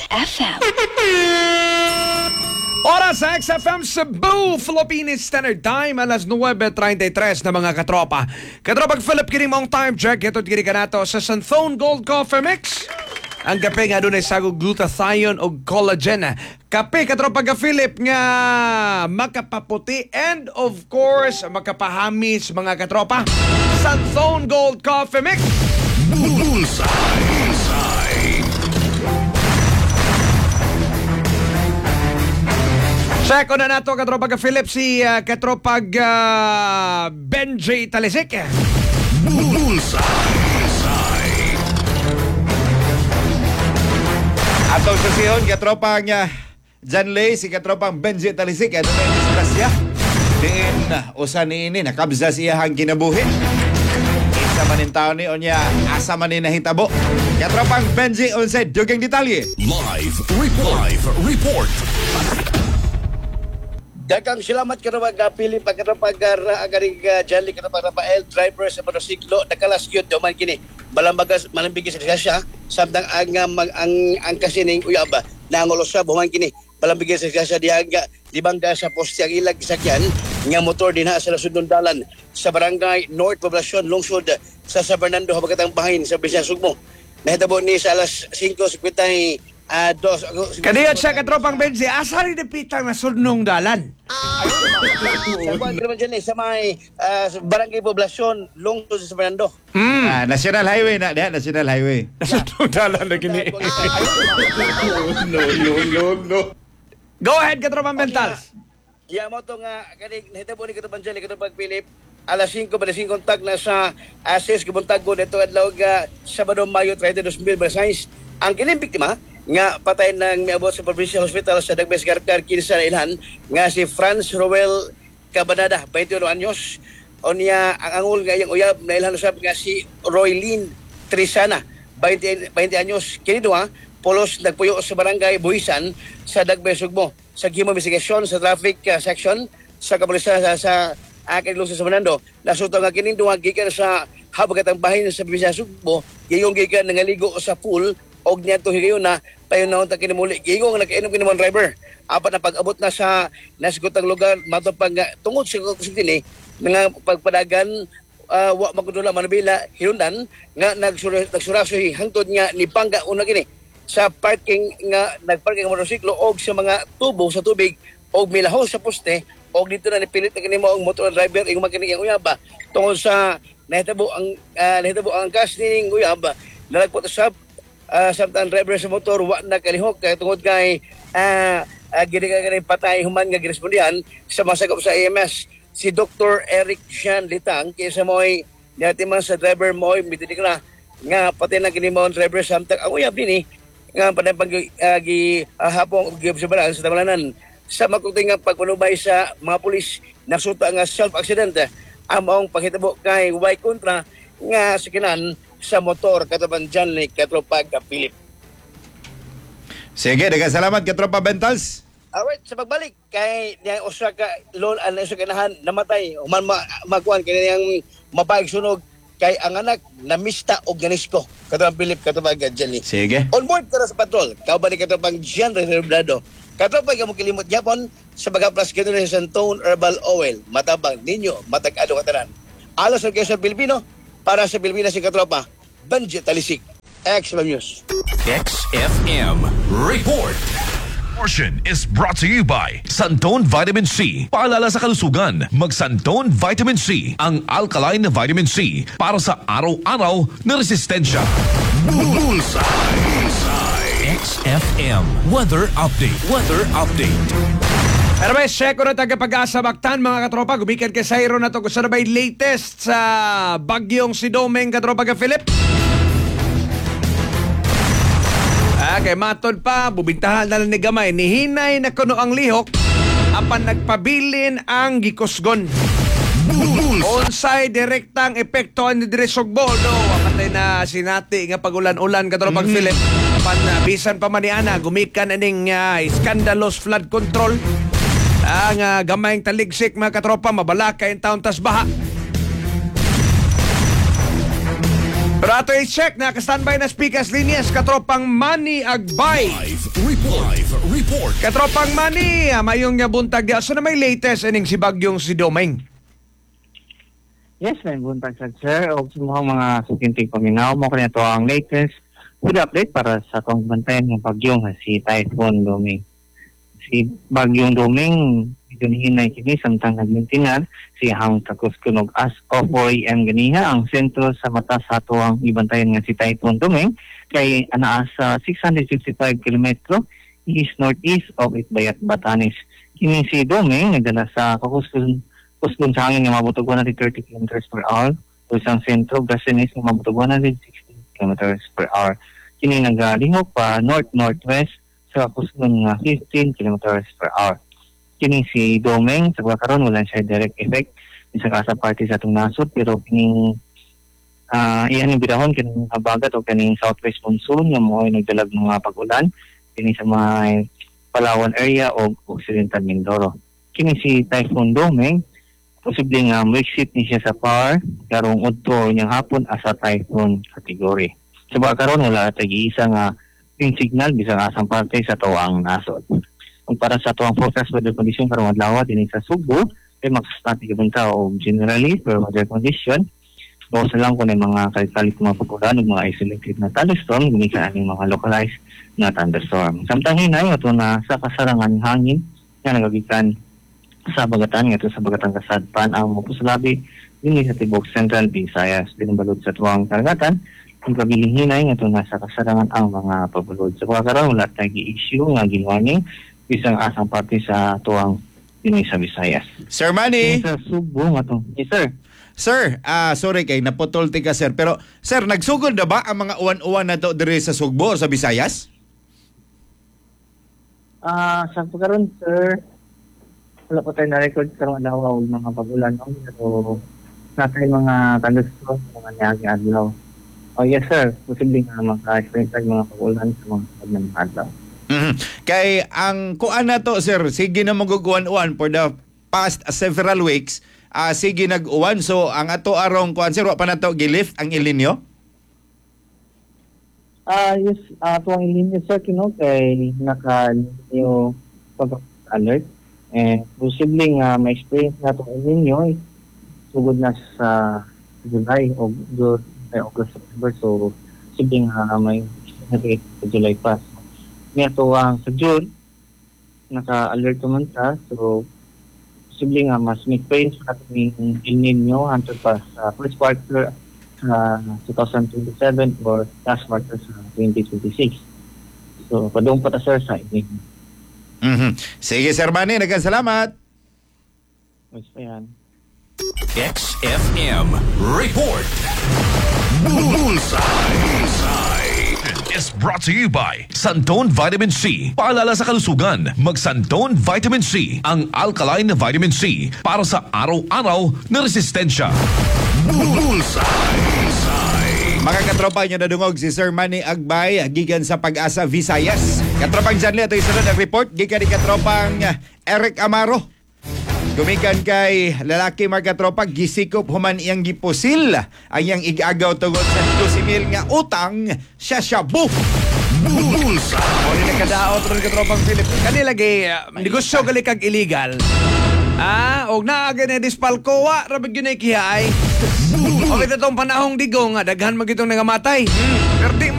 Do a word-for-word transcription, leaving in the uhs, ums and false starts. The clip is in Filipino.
F M. Oras sa X F M Cebu, Philippine Standard Time, alas nuwebe treinta y tres na mga katropa. Katropag Philip, kini mong time check. Ito kini ka nato sa Santhone Gold Coffee Mix. Ang kape nga doon ay sagog glutathione o collagen. Kape, katropag ka Philip, nga makapaputi and of course, makapahamis mga katropa. Santhone Gold Coffee Mix. Bullseye. Check na nato katropag Philip si uh, katropag uh, Benji Talisik. Bullseye. Atong susihon katropang uh, John Lay si katropang Benji Talisik. Ano na yung disgrasya? Diin uh, usa ni ini nakabza siya hang kinabuhi. Isa manin taon ni onya asa manin nahitabo. Katropang Benji unsa dugang detalye. Live report. Live report. Dagang salamat ka naman, Philip, pagkatapag agaring uh, Janly, katapag Rafael, driver sa motosiklo, nakalasyod, duman kini, malambagas, malambigis sa siya, samtang ang, ang, ang, ang kasining uyaba, nangulos sa buman kini, malambigis sa siya, dihaga, dibangga sa poste ang ilag sakyan, nga motor din ha sa lasudong dalan, sa barangay North Poblacion, lungsod, sa San Fernando, habagkatang bahin, sa Bisaya Sugbo. Nahitabo ni sa alas singko fifty, Ah, dos. Kadiyot siya katropang Benji, asa rin napitang na sunong dalan? Sa buwan naman dyan eh, sa may ah, sa Barangay Poblacion, lungsod sa San Fernando. Mm. Ah, National Highway na, diha, National Highway. Sunong dalan na kini. No, no, no, no. Go ahead katropang Bentals. Ya mo to nga kani nahitabo ni katong Janly katong Philip alas singko pa sing kontak na sa ases gibuntag ko dito adlaw ga Sabado Mayo thirty, two thousand twenty-six. Ang kining biktima nga patay ng miabot sa Provincial Hospital sa Dagbes Garcar kinsa na ilhan nga si Franz Roel Cabanada, twenty-one anyos. Onya ang angol nga iyang uyab na ilhan usab nga si Roylene Trisana, twenty, twenty anyos. Kini duha polos nagpuyo sa barangay Buhisan sa Dagbes Sugbo sa gihimo investigasyon sa traffic uh, section sa kapulisan sa, sa akin lungsod sa Fernando. Nasuto nga kining duha gikan sa habagatang bahin sa Bisaya Sugbo, gayong gikan nangaligo sa pool og niadto higayon na payunahon ta kini muli gingong nakainom kini man driver apat na pag-abot na sa nasgutang lugar matupag tungod sa kusini nga pagpadagan uh, wa magdula manabila hinundan nga nagsurasoy hangtod nga ni pangga una kini sa parking nga nagparking ang motorsiklo og sa mga tubo sa tubig og milaho sa poste og dito na nipilit na kini mo ang motor driver ing makinig ang uyaba tungod sa nahitabo ang uh, nahitabo ang kas ning uyaba nalagpot sa Uh, samtang driver sa motor wa na kalihok kay tungod kay uh, uh, gini ka kanay patay human nga girespondihan sa masagop sa A M S si Doctor Eric Sean Litang kaysa mo'y natiman sa driver mo'y mitidik na nga patay na kini mo driver samtang ang uyab din eh nga panay pag uh, gi uh, hapong gib sa balan sa tamalanan sa makuting nga pagpanubay sa mga pulis nasuta nga self-accident among paghitabo kay way kontra nga sikinan sa motor kataban Janly katropag Philip. Sige, daghang salamat katropa Bentals. Alright, sa pagbalik kay niyang usa ka lol an usa kanahan namatay human ma, magkuan kay niyang mapayag sunog kay ang anak na mista og ganisko katropag Philip katropag Janly. Sige. On board ka sa patrol, kauban ni katropag Jean Reservado. Katropag mo kilimot gyapon sa bagaplas kito ni Santhone Herbal Oil, matabang ninyo matag-ado katanan. Alas sa Quezon Pilipino para sa Pilipinas si katropa Benji Talisik. X M News. X F M report. Portion is brought to you by Santhone Vitamin C. Paalala sa kalusugan, mag Santhone Vitamin C, ang alkaline na vitamin C para sa araw-araw na resistensya. Bullseye. X F M weather update. Weather update. Pero may check ko na tagapag-asa Mactan mga katropa. Gumikan kay Sayro na to. Gusto na ba yung latest sa bagyong si Domeng katropa ka Philip? Ah, kay matod pa, bubintahan na lang ni Gamay. Nihinay na kuno ang lihok apan nagpabilin ang gikusgon. Onsay direktang epekto ni Dire Sugbo. No, apatay na sinati nga pagulan-ulan katropa mm. Philip. Apan uh, bisan pa man ni ana gumikan aning uh, scandalous flood control. Ang uh, gamayng taligsik mga katropa, mabalaka yung taon tas baha. Pero ato i-check na ka-standby na speakers linyas katropang Manny Agbay. Live report. Live report. Katropang Manny, ah, mayong nga buntag di. So na may latest ining si Bagyong si Domeng. Yes, may buntag sa sir. O sa mga mga sukintig paminaw mo kanya ito ang latest food update para sa itong bantayan ng bagyong si Typhoon Domeng. Si Bagyong Domeng, ito nihinay kini samtang naglintinan si hang takos kunog as ofoy ang ganiha ang sentro sa mata sa ito ang ibantayan nga si Typhoon Domeng kay anaa sa six hundred sixty-five kilometro east northeast of Itbayat, Batanes. Kini si Domeng nagdala sa kakuskun Kusgun sa hangin nga mabutog one hundred thirty kilometers per hour o isang sentro Brasilis nga mabutog one hundred sixty kilometers per hour. Kini nagalingok pa north-northwest sa kusgun nga fifteen kilometers per hour. Kini si Domeng sa karon wala siya direct effect sa kasa party sa itong nasod pero kining uh, iyan yung bidahon kining habagat o kining southwest monsoon nga mo ay nagdalag mga pag-ulan kini sa mga Palawan area o Occidental Mindoro. Kini si Typhoon Domeng posible nga mo-exit ni siya sa par karong udto niyang hapon asa typhoon category. Sa so, karon wala tagi-isa nga green signal bisang asang parte sa tuwang nasod. Kung para sa tuwang forecast weather condition karong adlaw dinhi sa Subo ay magsastatic bunta o generally for weather condition. So sa lang ko na mga kalit-kalit mga pag-ulan mga isolated na thunderstorm guni sa aning mga localized na thunderstorm. Samtang hinay ato na sa kasarangan hangin nga nagagikan sa bagatan nga sa bagatan kasadpan ang mapusalabi dinhi sa tibok Central Visayas dinbalod sa tuwang karagatan ang kabiling hinay nga nasa kasarangan ang mga pabulod sa so, karon wala tayong issue nga ginwarning bisang asang parte sa tuwang dinhi sa Visayas. Sir Manny, sa Subo nga to. Yes sir. Sir, ah sorry kay naputol ti ka sir pero sir nagsugod na ba ang mga uwan-uwan na to diri sa Sugbo o sa Visayas? Ah, sa karon sir wala po tayo na-record karong adlaw o mga pag-ulan no? Pero natay mga thunderstorm mga niyagi adlaw. Oh yes sir, posibleng nga maka-experience tayo mga pag-ulan sa mga paglang adlaw. Mm-hmm. Kay ang kuan na to sir, sige na maguguan-uwan for the past uh, several weeks, uh, sige nag-uwan. So ang ato arong kuan sir, wa pa na to gilift ang El Nino? Ah, yes, uh, tuwang ilinyo sir, kino kay naka-linyo pag-alert. And posibleng uh, may experience na itong ninyo sugod na sa July o August, September. So, posibleng uh, may experience sa July pa. Ngayon ito ang sa June, naka-alert naman ta. So, posibleng uh, mas may experience na itong El Nino until pa sa first quarter sa uh, twenty twenty-seven or last quarter sa twenty twenty-six. So, padung pa ta sir sa El Nino. Mm-hmm. Sige Sir Manny, naging salamat. Mas pa yan. X F M Report. Bullseye is brought to you by Santone Vitamin C. Paalala sa kalusugan, mag Santone Vitamin C, ang alkaline na vitamin C para sa araw-araw na resistensya. Bullseye. Mga katropa nyo nadungog si Sir Manny Agbay gikan sa Pag-asa Visayas. Katropang Janli ito isunod ang report gikan ni katropang Eric Amaro. Gumikan kay lalaki mga katropa gisikop human iyang gipusil ang iyang igagaw tungod sa twenty mil nga utang siya shabu. O ni nakadaot ron katropang Philip. Kanila gay uh, negosyo gali kag illegal. Ah, og naa gani dispalkowa ra bigyo na ikihay. O kita tong panahong digong nga daghan magitong nangamatay. Hmm. Pero di